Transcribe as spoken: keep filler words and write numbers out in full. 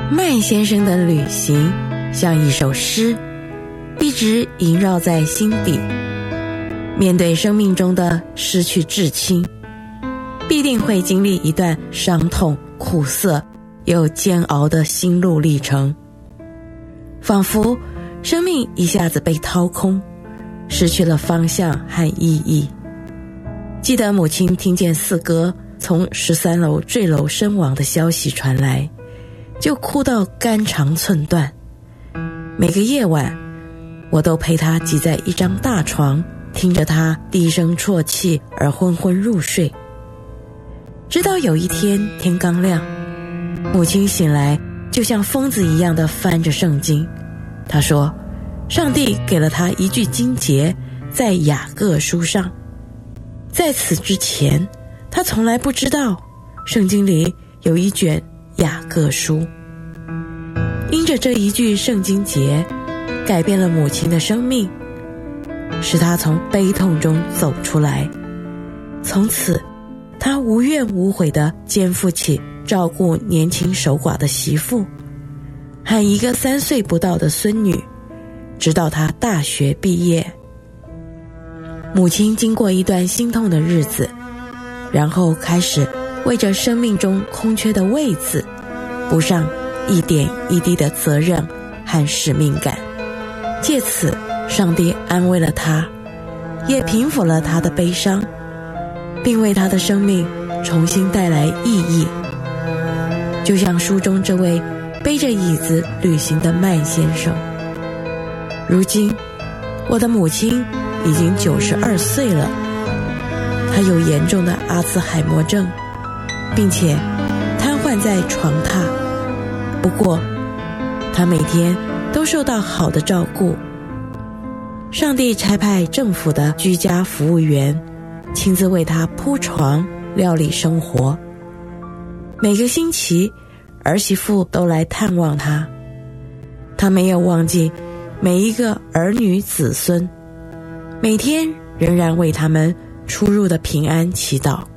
麦先生的旅行像一首诗，一直萦绕在心底。面对生命中的失去至亲，必定会经历一段伤痛、苦涩又煎熬的心路历程，仿佛生命一下子被掏空，失去了方向和意义。记得母亲听见四哥从十三楼坠楼身亡的消息传来，就哭到肝肠寸断。每个夜晚，我都陪他挤在一张大床，听着他低声啜泣而昏昏入睡。直到有一天天刚亮，母亲醒来，就像疯子一样地翻着圣经。她说，上帝给了她一句经节，在雅各书上。在此之前，她从来不知道圣经里有一卷雅各书。因着这一句圣经节，改变了母亲的生命，使她从悲痛中走出来。从此，她无怨无悔地肩负起照顾年轻守寡的媳妇和一个三岁不到的孙女，直到她大学毕业。母亲经过一段心痛的日子，然后开始为着生命中空缺的位子补上一点一滴的责任和使命感。借此，上帝安慰了她，也平抚了她的悲伤，并为她的生命重新带来意义。就像书中这位背着椅子旅行的麦先生。如今，我的母亲已经九十二岁了，她有严重的阿兹海默症，并且瘫痪在床榻。不过，她每天都受到好的照顾。上帝差派政府的居家服务员亲自为她铺床、料理生活。每个星期，儿媳妇都来探望她。她没有忘记每一个儿女子孙，每天仍然为他们出入的平安祈祷。